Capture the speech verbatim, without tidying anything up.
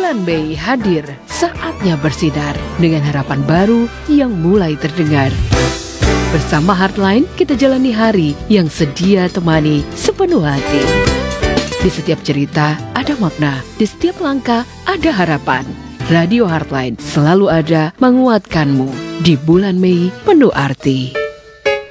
Bulan Mei hadir, saatnya bersinar dengan harapan baru yang mulai terdengar. Bersama Heartline, kita jalani hari yang sedia temani sepenuh hati. Di setiap cerita ada makna, di setiap langkah ada harapan. Radio Heartline selalu ada menguatkanmu di bulan Mei penuh arti.